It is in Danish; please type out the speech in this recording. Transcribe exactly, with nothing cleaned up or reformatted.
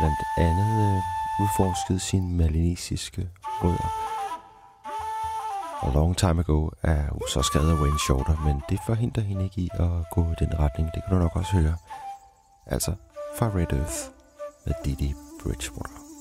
blandt andet øh, udforsket sine melanesiske rødder. A Long Time Ago er jo så skrevet af Wayne Shorter, men det forhindrer hende ikke i at gå i den retning. Det kan du nok også høre. Altså fra Red Earth med Didi Bridgewater.